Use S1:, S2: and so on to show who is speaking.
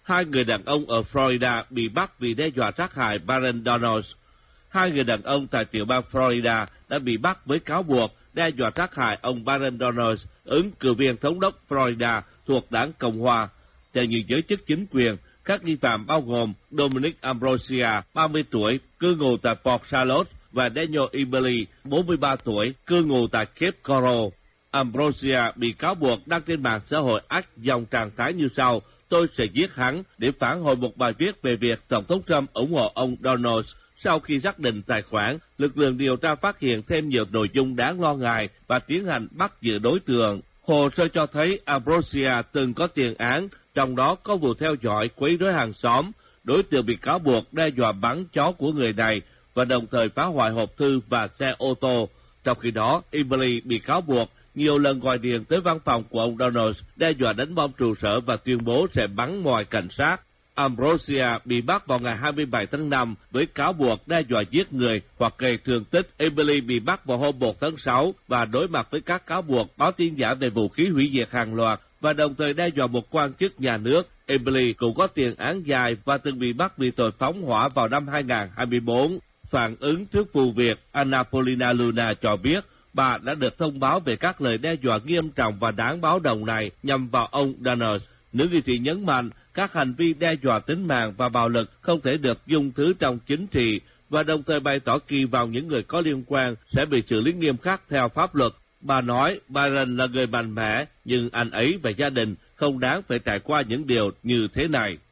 S1: Hai người đàn ông ở Florida bị bắt vì đe dọa sát hại Byron Donalds. Hai người đàn ông tại tiểu bang Florida đã bị bắt với cáo buộc đe dọa sát hại ông Byron Donalds, ứng cử viên thống đốc Florida thuộc đảng Cộng hòa. Theo như giới chức chính quyền, các nghi phạm bao gồm Dominic Ambrosia, 30 tuổi, cư ngụ tại Port Charlotte, và Daniel Eberly, 43 tuổi, cư ngụ tại Cape Coral. Ambrosia bị cáo buộc đăng trên mạng xã hội X dòng trạng thái như sau: "Tôi sẽ giết hắn", để phản hồi một bài viết về việc Tổng thống Trump ủng hộ ông Donald. Sau khi xác định tài khoản, lực lượng điều tra phát hiện thêm nhiều nội dung đáng lo ngại và tiến hành bắt giữ đối tượng. Hồ sơ cho thấy Ambrosia từng có tiền án, trong đó có vụ theo dõi quấy rối hàng xóm. Đối tượng bị cáo buộc đe dọa bắn chó của người này và đồng thời phá hoại hộp thư và xe ô tô. Trong khi đó, Eberly bị cáo buộc nhiều lần gọi điện tới văn phòng của ông Donald, đe dọa đánh bom trụ sở và tuyên bố sẽ bắn ngoài cảnh sát. Ambrosia bị bắt vào ngày 27 tháng 5 với cáo buộc đe dọa giết người hoặc gây thương tích. Eberly bị bắt vào hôm 1 tháng 6 và đối mặt với các cáo buộc báo tin giả về vũ khí hủy diệt hàng loạt và đồng thời đe dọa một quan chức nhà nước. Eberly cũng có tiền án dài và từng bị bắt vì tội phóng hỏa vào năm 2024. Phản ứng trước vụ việc, Anna Paulina Luna cho biết bà đã được thông báo về các lời đe dọa nghiêm trọng và đáng báo động này nhằm vào ông Donald. Nữ nghị sĩ nhấn mạnh các hành vi đe dọa tính mạng và bạo lực không thể được dung thứ trong chính trị và đồng thời bày tỏ kỳ vọng những người có liên quan sẽ bị xử lý nghiêm khắc theo pháp luật. Bà nói Byron là người mạnh mẽ, nhưng anh ấy và gia đình không đáng phải trải qua những điều như thế này.